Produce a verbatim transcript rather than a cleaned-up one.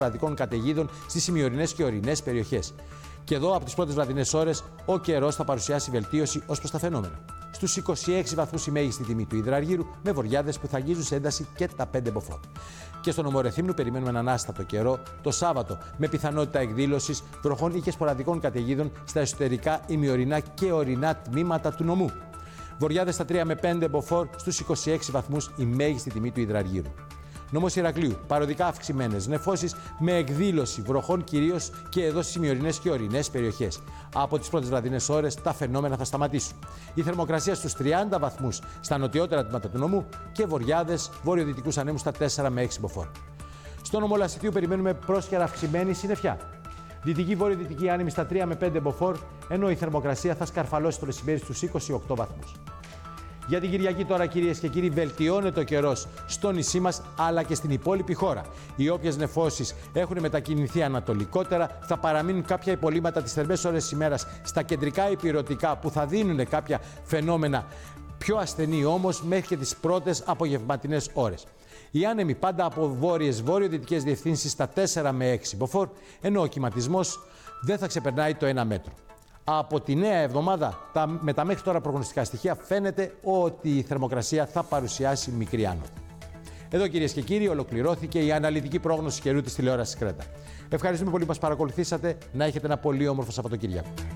σποραδικών καταιγίδων στις ημιορεινές και ορεινές περιοχές. Και εδώ, από τις πρώτες βραδινές ώρες, ο καιρός θα παρουσιάσει βελτίωση ως προς τα φαινόμενα. Στους είκοσι έξι βαθμούς η μέγιστη τιμή του υδραργύρου, με βοριάδες που θα αγγίζουν σε ένταση και τα πέντε μποφόρ. Και στον νομό Ρεθύμνου περιμένουμε έναν άστατο καιρό το Σάββατο, με πιθανότητα εκδήλωσης βροχών ή και σποραδικών καταιγίδων στα εσωτερικά, ημιορεινά και ορεινά τμήματα του νομού. Βοριάδες στα τρία με πέντε μποφόρ, στους είκοσι έξι βαθμούς η μέγιστη τιμή του υδραργύρου. Νόμος Ηρακλείου, παροδικά αυξημένες νεφώσεις με εκδήλωση βροχών κυρίως και εδώ στις ημιορεινές και ορεινές περιοχές. Από τις πρώτες βραδινές ώρες τα φαινόμενα θα σταματήσουν. Η θερμοκρασία στους τριάντα βαθμούς στα νοτιότερα τμήματα του νομού και βοριάδες βορειοδυτικούς ανέμους στα τέσσερα με έξι μποφόρ. Στο νομό Λασιτίου περιμένουμε πρόσχερα αυξημένη συννεφιά. Δυτική βορειοδυτική άνεμη στα τρία με πέντε μποφόρ, ενώ η θερμοκρασία θα σκαρφαλώσει το μεσημέρι στους είκοσι οκτώ βαθμούς. Για την Κυριακή τώρα, κυρίες και κύριοι, βελτιώνεται ο καιρός στο νησί μας αλλά και στην υπόλοιπη χώρα. Οι όποιες νεφώσεις έχουν μετακινηθεί ανατολικότερα, θα παραμείνουν κάποια υπολείμματα τις θερμές ώρες της ημέρας στα κεντρικά υπηρετικά που θα δίνουν κάποια φαινόμενα πιο ασθενή όμως μέχρι και τις πρώτες απογευματινές ώρες. Οι άνεμοι πάντα από βόρειες βορειοδυτικές διευθύνσεις στα τέσσερα με έξι μποφόρ, ενώ ο κυματισμός δεν θα ξεπερνάει το ένα μέτρο. Από τη νέα εβδομάδα, τα, με τα μέχρι τώρα προγνωστικά στοιχεία, φαίνεται ότι η θερμοκρασία θα παρουσιάσει μικρή άνοδο. Εδώ, κυρίες και κύριοι, ολοκληρώθηκε η αναλυτική πρόγνωση καιρού της τηλεόρασης Κρέτα. Ευχαριστούμε πολύ που μας παρακολουθήσατε. Να έχετε ένα πολύ όμορφο Σαββατοκύριακο.